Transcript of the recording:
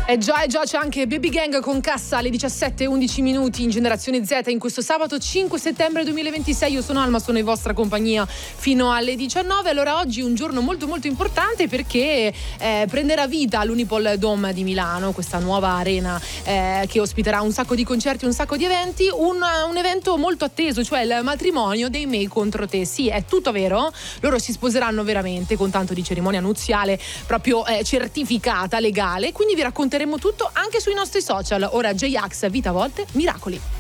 Già, c'è anche Baby Gang con Cassa alle 17:11 in Generazione Z in questo sabato 5 settembre 2026. Io sono Alma, sono in vostra compagnia fino alle 19. Allora oggi è un giorno molto molto importante perché prenderà vita l'Unipol Dome di Milano, questa nuova arena che ospiterà un sacco di concerti, un sacco di eventi, un evento molto atteso, cioè il matrimonio dei May contro te. Sì, è tutto vero, loro si sposeranno veramente con tanto di cerimonia nuziale proprio certificata, legale, quindi vi racconteremo tutto anche sui nostri social. Ora J-Ax, Vita a volte, miracoli.